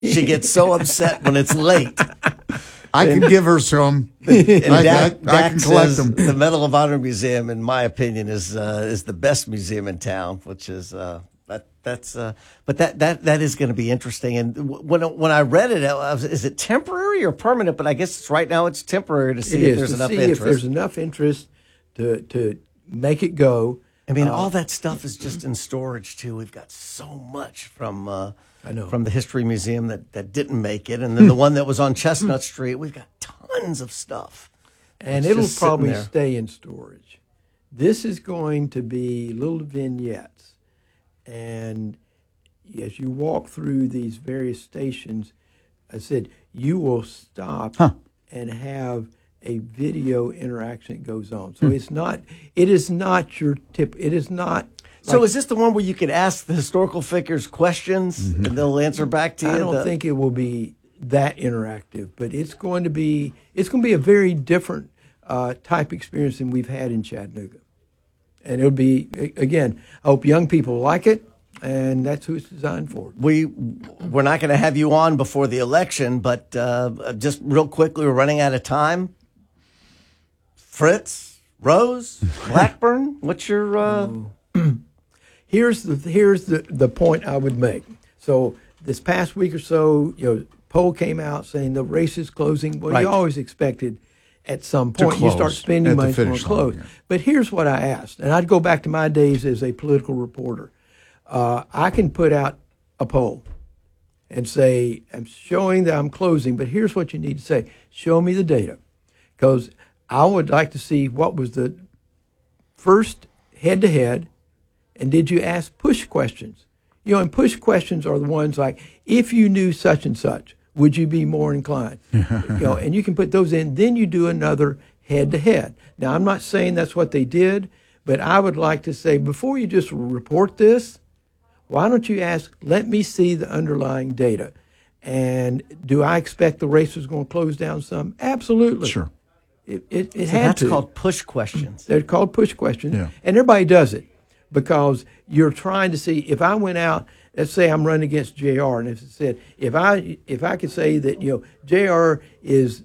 She gets so upset when it's late. I can give her some. I can collect them. The Medal of Honor Museum, in my opinion, is the best museum in town. Which is but that is going to be interesting. And when I read it, is it temporary or permanent? But I guess right now it's temporary to see if there's enough interest. If there's enough interest to make it go. I mean, all that stuff is just in storage too. We've got so much from the History Museum that didn't make it, and then the one that was on Chestnut Street. We've got tons of stuff, and it'll probably stay in storage. This is going to be little vignettes, and as you walk through these various stations, I said you will stop and have a video interaction that goes on. So it is not your tip. It is not. So is this the one where you could ask the historical figures questions and they'll answer back to you? I don't think it will be that interactive, but it's going to be a very different type experience than we've had in Chattanooga. And it'll be, again, I hope young people like it, and that's who it's designed for. We're not going to have you on before the election, but just real quickly, we're running out of time. Fritz, Rose, Blackburn, what's your... Here's the point I would make. So this past week or so, poll came out saying the race is closing. Well, you always expected at some point you start spending money to close. Yeah. But here's what I asked, and I'd go back to my days as a political reporter. I can put out a poll and say, I'm showing that I'm closing, but here's what you need to say. Show me the data. Because I would like to see what was the first head-to-head, and did you ask push questions? And push questions are the ones like, if you knew such and such, would you be more inclined? And you can put those in. Then you do another head-to-head. Now, I'm not saying that's what they did, but I would like to say, before you just report this, why don't you ask, let me see the underlying data. And do I expect the race is going to close down some? Absolutely. Sure. It had to. That's called push questions. They're called push questions. Yeah. And everybody does it because you're trying to see, if I went out, let's say I'm running against JR, and if it said, if I could say that, JR is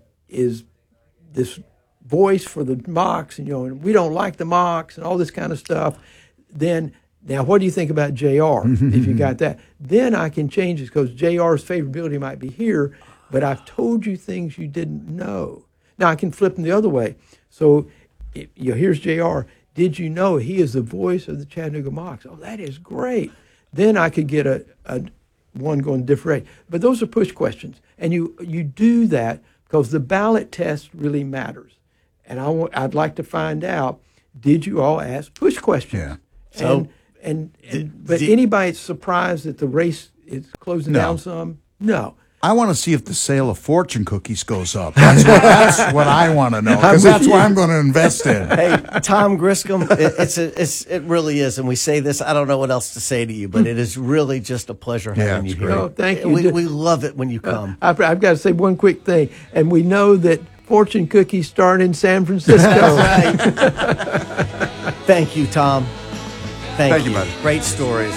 this voice for the mocks, and we don't like the mocks and all this kind of stuff, then now what do you think about JR if you got that? Then I can change it because JR's favorability might be here, but I've told you things you didn't know. Now I can flip them the other way. So here's JR. Did you know he is the voice of the Chattanooga Mocs? Oh, that is great. Then I could get a one going different rate. But those are push questions. And you do that because the ballot test really matters. And I'd like to find out, did you all ask push questions? Yeah. But anybody surprised that the race is closing down some? No. I want to see if the sale of fortune cookies goes up. That's what I want to know, because that's what I'm going to invest in. Hey, Tom Griscom, it really is, and we say this, I don't know what else to say to you, but it is really just a pleasure having you here. Oh, thank you. We love it when you come. I've got to say one quick thing, and we know that fortune cookies start in San Francisco. That's right. Thank you, Tom. Thank you, buddy. Great stories.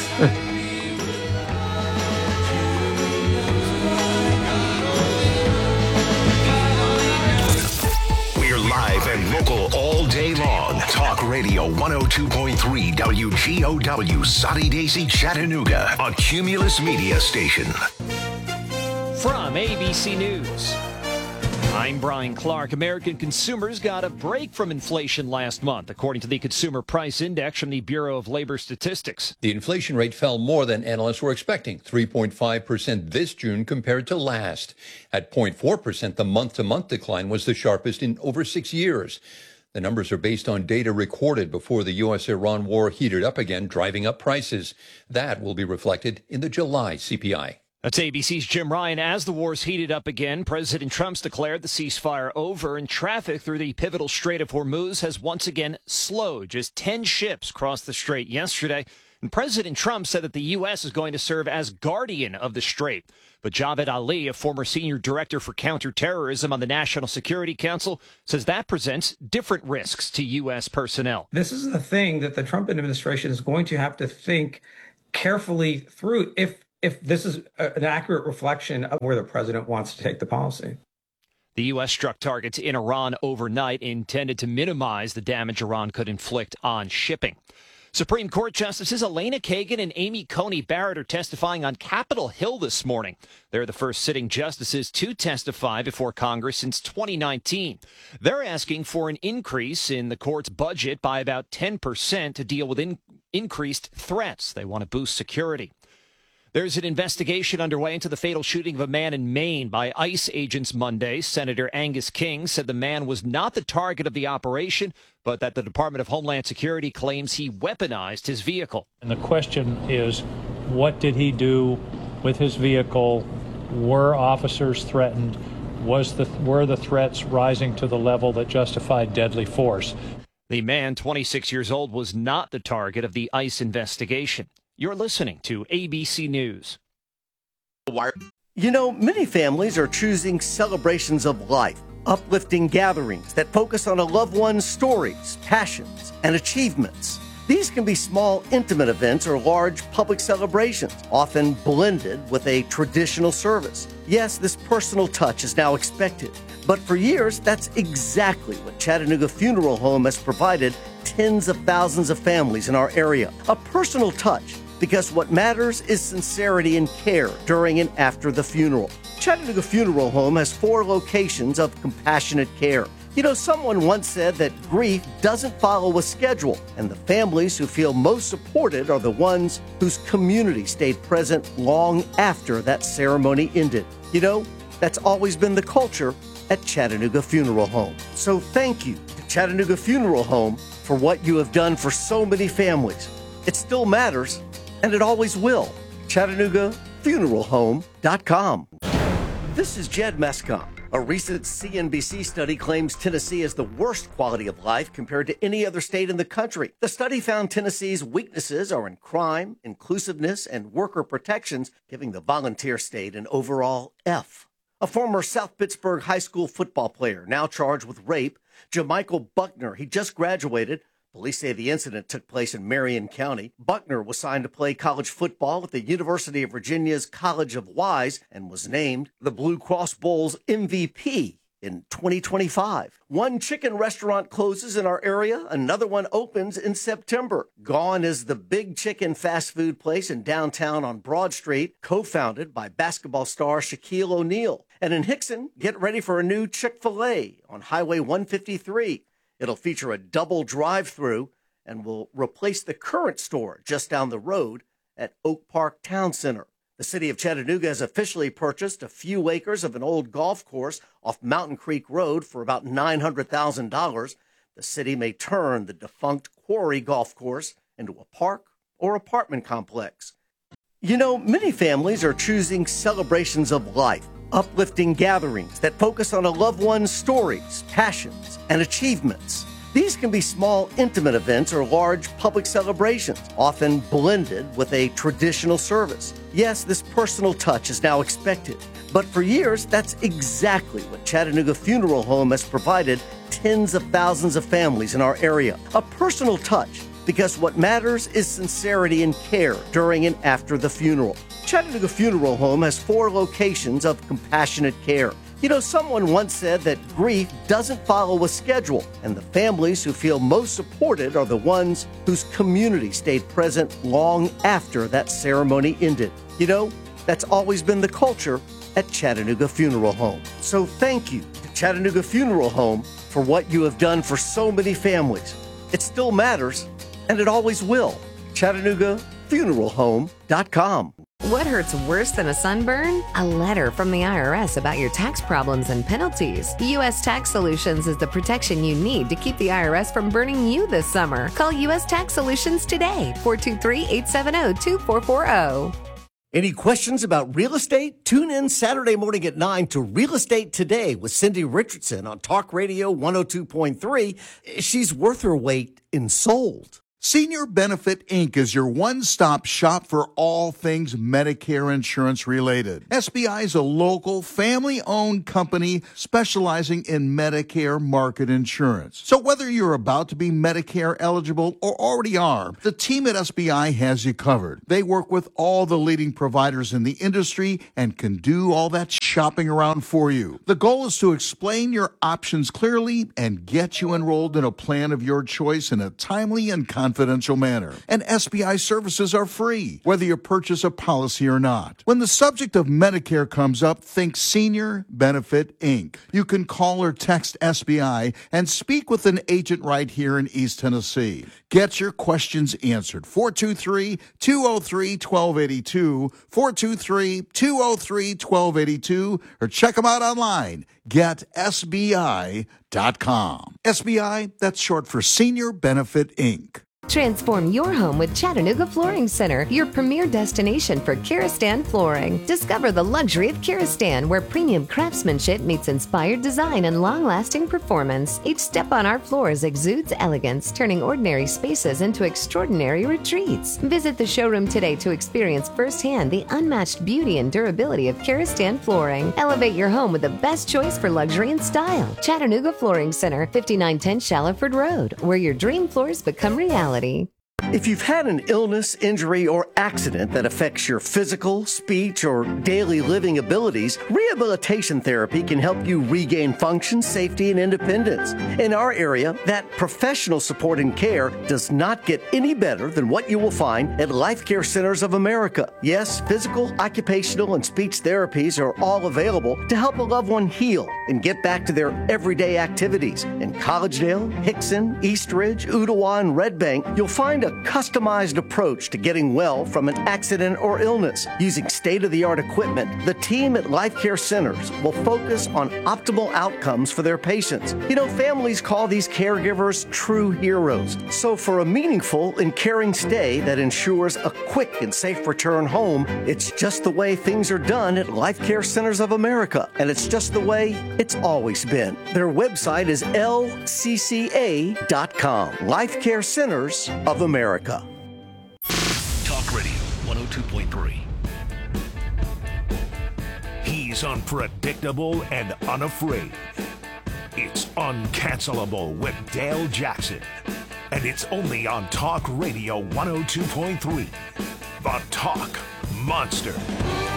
And local all day long. Talk Radio 102.3 WGOW, Soddy Daisy, Chattanooga, a Cumulus Media station. From ABC News, I'm Brian Clark. American consumers got a break from inflation last month, according to the Consumer Price Index from the Bureau of Labor Statistics. The inflation rate fell more than analysts were expecting, 3.5% this June compared to last. At 0.4%, the month-to-month decline was the sharpest in over 6 years. The numbers are based on data recorded before the U.S.-Iran war heated up again, driving up prices. That will be reflected in the July CPI. That's ABC's Jim Ryan. As the wars heated up again, President Trump's declared the ceasefire over, and traffic through the pivotal Strait of Hormuz has once again slowed. Just 10 ships crossed the strait yesterday, and President Trump said that the U.S. is going to serve as guardian of the strait. But Javed Ali, a former senior director for counterterrorism on the National Security Council, says that presents different risks to U.S. personnel. This is the thing that the Trump administration is going to have to think carefully through. If if this is an accurate reflection of where the president wants to take the policy. The U.S. struck targets in Iran overnight intended to minimize the damage Iran could inflict on shipping. Supreme Court Justices Elena Kagan and Amy Coney Barrett are testifying on Capitol Hill this morning. They're the first sitting justices to testify before Congress since 2019. They're asking for an increase in the court's budget by about 10% to deal with increased threats. They want to boost security. There's an investigation underway into the fatal shooting of a man in Maine by ICE agents Monday. Senator Angus King said the man was not the target of the operation, but that the Department of Homeland Security claims he weaponized his vehicle. And the question is, what did he do with his vehicle? Were officers threatened? Were the threats rising to the level that justified deadly force? The man, 26 years old, was not the target of the ICE investigation. You're listening to ABC News. You know, many families are choosing celebrations of life, uplifting gatherings that focus on a loved one's stories, passions, and achievements. These can be small, intimate events or large public celebrations, often blended with a traditional service. Yes, this personal touch is now expected, but for years, that's exactly what Chattanooga Funeral Home has provided tens of thousands of families in our area. A personal touch, because what matters is sincerity and care during and after the funeral. Chattanooga Funeral Home has 4 locations of compassionate care. You know, someone once said that grief doesn't follow a schedule, and the families who feel most supported are the ones whose community stayed present long after that ceremony ended. You know, that's always been the culture at Chattanooga Funeral Home. So thank you to Chattanooga Funeral Home for what you have done for so many families. It still matters, and it always will. ChattanoogaFuneralHome.com. This is Jed Mescom. A recent CNBC study claims Tennessee has the worst quality of life compared to any other state in the country. The study found Tennessee's weaknesses are in crime, inclusiveness, and worker protections, giving the volunteer state an overall F. A former South Pittsburgh high school football player now charged with rape, Jamichael Buckner, he just graduated. Police say the incident took place in Marion County. Buckner was signed to play college football at the University of Virginia's College of Wise and was named the Blue Cross Bowl's MVP in 2025. One chicken restaurant closes in our area. Another one opens in September. Gone is the Big Chicken fast food place in downtown on Broad Street, co-founded by basketball star Shaquille O'Neal. And in Hickson, get ready for a new Chick-fil-A on Highway 153. It'll feature a double drive-through and will replace the current store just down the road at Oak Park Town Center. The city of Chattanooga has officially purchased a few acres of an old golf course off Mountain Creek Road for about $900,000. The city may turn the defunct Quarry Golf Course into a park or apartment complex. You know, many families are choosing celebrations of life, uplifting gatherings that focus on a loved one's stories, passions, and achievements. These can be small, intimate events or large public celebrations, often blended with a traditional service. Yes, this personal touch is now expected, but for years, that's exactly what Chattanooga Funeral Home has provided tens of thousands of families in our area. A personal touch, because what matters is sincerity and care during and after the funeral. Chattanooga Funeral Home has 4 locations of compassionate care. You know, someone once said that grief doesn't follow a schedule, and the families who feel most supported are the ones whose community stayed present long after that ceremony ended. You know, that's always been the culture at Chattanooga Funeral Home. So thank you to Chattanooga Funeral Home for what you have done for so many families. It still matters, and it always will. ChattanoogaFuneralHome.com. What hurts worse than a sunburn? A letter from the IRS about your tax problems and penalties. U.S. Tax Solutions is the protection you need to keep the IRS from burning you this summer. Call U.S. Tax Solutions today, 423-870-2440. Any questions about real estate? Tune in Saturday morning at 9 to Real Estate Today with Cindy Richardson on Talk Radio 102.3. She's worth her weight in sold. Senior Benefit Inc. is your one-stop shop for all things Medicare insurance related. SBI is a local, family-owned company specializing in Medicare market insurance. So whether you're about to be Medicare eligible or already are, the team at SBI has you covered. They work with all the leading providers in the industry and can do all that shopping around for you. The goal is to explain your options clearly and get you enrolled in a plan of your choice in a timely and confidential manner. And SBI services are free, whether you purchase a policy or not. When the subject of Medicare comes up, think Senior Benefit Inc. You can call or text SBI and speak with an agent right here in East Tennessee. Get your questions answered. 423-203-1282, 423-203-1282, or check them out online. GetSBI.com. SBI, that's short for Senior Benefit Inc. Transform your home with Chattanooga Flooring Center, your premier destination for Kiristan flooring. Discover the luxury of Kiristan, where premium craftsmanship meets inspired design and long-lasting performance. Each step on our floors exudes elegance, turning ordinary spaces into extraordinary retreats. Visit the showroom today to experience firsthand the unmatched beauty and durability of Kiristan flooring. Elevate your home with the best choice for luxury and style. Chattanooga Flooring Center, 5910 Shallowford Road, where your dream floors become reality. If you've had an illness, injury, or accident that affects your physical, speech, or daily living abilities, rehabilitation therapy can help you regain function, safety, and independence. In our area, that professional support and care does not get any better than what you will find at Life Care Centers of America. Yes, physical, occupational, and speech therapies are all available to help a loved one heal and get back to their everyday activities. In Collegedale, Hickson, Eastridge, Ooltewah, and Red Bank, you'll find a customized approach to getting well from an accident or illness. Using state-of-the-art equipment, the team at Life Care Centers will focus on optimal outcomes for their patients. You know, families call these caregivers true heroes. So for a meaningful and caring stay that ensures a quick and safe return home, it's just the way things are done at Life Care Centers of America. And it's just the way it's always been. Their website is lcca.com. Life Care Centers of America. Talk Radio 102.3. He's unpredictable and unafraid. It's Uncancelable with Dale Jackson. And it's only on Talk Radio 102.3. The Talk Monster.